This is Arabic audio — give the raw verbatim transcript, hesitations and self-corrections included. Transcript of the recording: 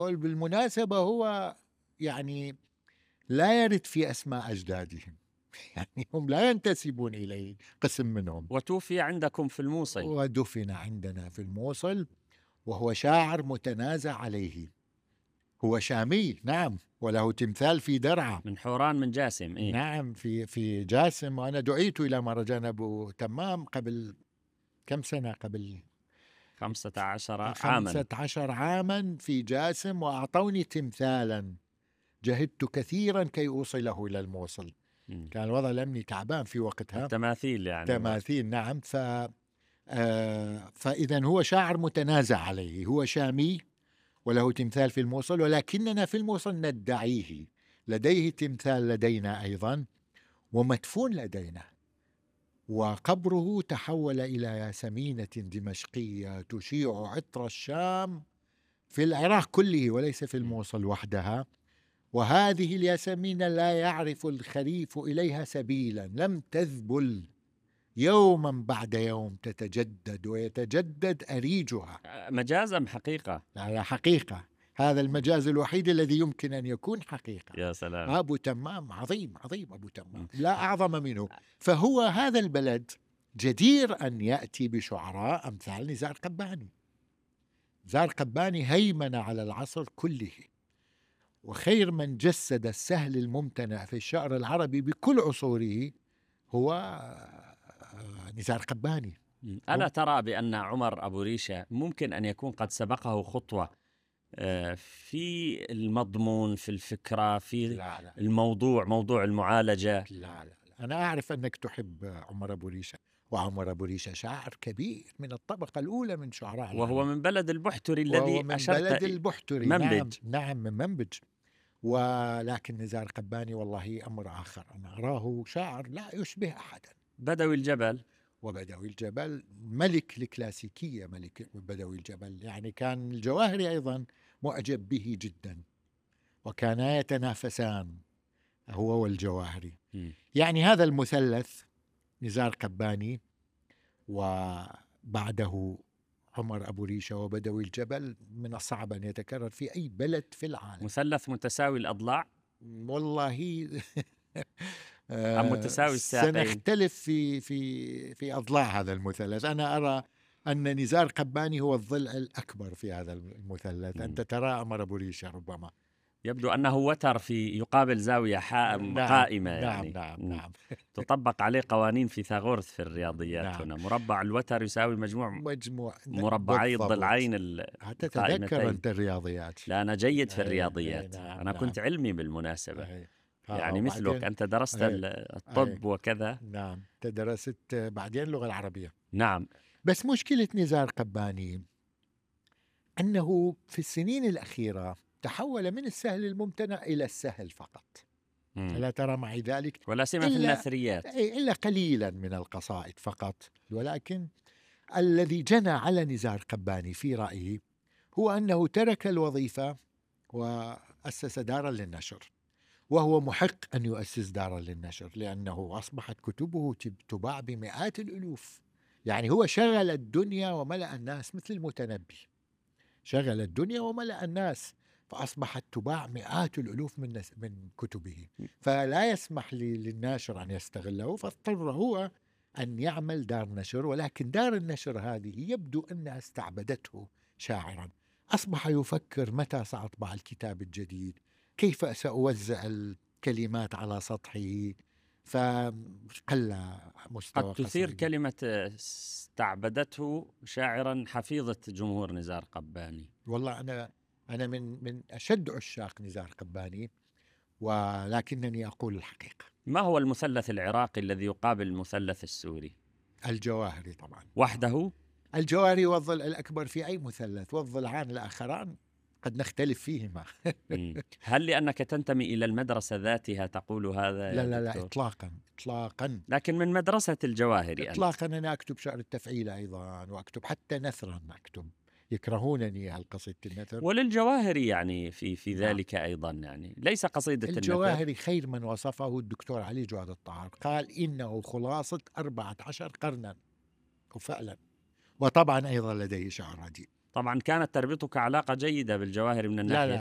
بالمناسبة هو يعني لا يرد في أسماء أجدادهم، يعني هم لا ينتسبون إليه قسم منهم. وتوفي عندكم في الموصل، ودفن عندنا في الموصل، وهو شاعر متنازع عليه. هو شامي نعم، وله تمثال في درعا من حوران من جاسم. إيه؟ نعم في في جاسم. وأنا دعيت إلى مهرجان أبو تمام قبل كم سنة، قبل خمسة عشر عاما. خمسة عشر عاما في جاسم، وأعطوني تمثالا جهدت كثيرا كي أوصله إلى الموصل. م. كان الوضع الأمني تعبان في وقتها. التماثيل يعني. تماثيل نعم. ف آه فإذا هو شاعر متنازع عليه، هو شامي وله تمثال في الموصل، ولكننا في الموصل ندعيه. لديه تمثال لدينا أيضا، ومدفون لدينا، وقبره تحول إلى ياسمينة دمشقية تشيع عطر الشام في العراق كله وليس في الموصل وحدها. وهذه الياسمين لا يعرف الخريف إليها سبيلا، لم تذبل، يوما بعد يوم تتجدد ويتجدد أريجها. مجاز أم حقيقة؟ على حقيقة، هذا المجاز الوحيد الذي يمكن أن يكون حقيقة. يا سلام. أبو تمام عظيم عظيم، أبو تمام لا أعظم منه. فهو هذا البلد جدير أن يأتي بشعراء أمثال نزار قباني. نزار قباني هيمن على العصر كله، وخير من جسد السهل الممتنع في الشعر العربي بكل عصوره هو نزار قباني. ألا ترى بأن عمر أبو ريشة ممكن أن يكون قد سبقه خطوة في المضمون، في الفكرة، في لا لا الموضوع، موضوع المعالجة؟ لا لا لا. أنا أعرف أنك تحب عمر أبو ريشة، وعمر أبو ريشة شاعر كبير من الطبقة الأولى من شعراء وهو العالم. من بلد البحتري الذي وهو من أشرت بلد البحتري. منبج. نعم نعم من منبج. ولكن نزار قباني والله أمر آخر، أنا أراه شاعر لا يشبه أحدا. بدوي الجبل. وبدوي الجبل ملك الكلاسيكية، ملك بدوي الجبل. يعني كان الجواهري أيضا معجب به جدا، وكانا يتنافسان هو والجواهري. م. يعني هذا المثلث نزار قباني وبعده عمر أبو ريشة وبدوي الجبل من الصعب أن يتكرر في أي بلد في العالم. مثلث متساوي الأضلاع والله أم متساوي الساقين؟ سنختلف في في في أضلاع هذا المثلث. أنا أرى أن نزار قباني هو الضلع الأكبر في هذا المثلث. م. أنت ترى عمر أبو ريشة ربما يبدو أنه وتر في يقابل زاوية نعم قائمة. نعم يعني نعم نعم تطبق عليه قوانين فيثاغورس في الرياضيات. نعم. هنا مربع الوتر يساوي مجموع مجموع مربعي الضلعين حتى تتذكر أنت الرياضيات. لا أنا جيد في الرياضيات. نعم أنا نعم. كنت علمي بالمناسبة. أي. يعني مثلك أنت درست أي. الطب أي. وكذا. نعم تدرست بعدين اللغة العربية. نعم. بس مشكلة نزار قباني أنه في السنين الأخيرة تحول من السهل الممتنع إلى السهل فقط. مم. ألا ترى معي ذلك؟ ولا سيما في النثريات إلا قليلا من القصائد فقط. ولكن الذي جنى على نزار قباني في رأيي هو أنه ترك الوظيفة وأسس دارا للنشر، وهو محق أن يؤسس دارا للنشر لأنه أصبحت كتبه تباع بمئات الألوف. يعني هو شغل الدنيا وملأ الناس مثل المتنبي، شغل الدنيا وملأ الناس، فأصبحت تباع مئات الألوف من من كتبه، فلا يسمح للناشر أن يستغله، فاضطر هو أن يعمل دار نشر. ولكن دار النشر هذه يبدو أنها استعبدته شاعرا. أصبح يفكر متى سأطبع الكتاب الجديد، كيف سأوزع الكلمات على سطحه، فقل مستوى قد تثير قصيدة. كلمة استعبدته شاعرا حفيظة جمهور نزار قباني. والله أنا أنا من من أشد عشاق نزار قباني، ولكنني أقول الحقيقة. ما هو المثلث العراقي الذي يقابل المثلث السوري؟ الجواهري طبعا وحده. الجواهري هو الضلع الأكبر في أي مثلث، والضلعان الآخران قد نختلف فيهما. هل لأنك تنتمي إلى المدرسة ذاتها تقول هذا؟ لا لا لا إطلاقا إطلاقا. لكن من مدرسة الجواهري إطلاقا أنت. أنا أكتب شعر التفعيل أيضا، وأكتب حتى نثرا، أكتب يكرهونني هالقصيدة النثر. وللجواهري يعني في في ذلك نعم. أيضا يعني ليس قصيدة الجواهري النثر. خير من وصفه الدكتور علي جواد الطاهر، قال إنه خلاصة أربعة عشر قرنا، وفعلا. وطبعا أيضا لديه شعر رديء. طبعا كانت تربطك علاقة جيدة بالجواهر من لا الناحية لا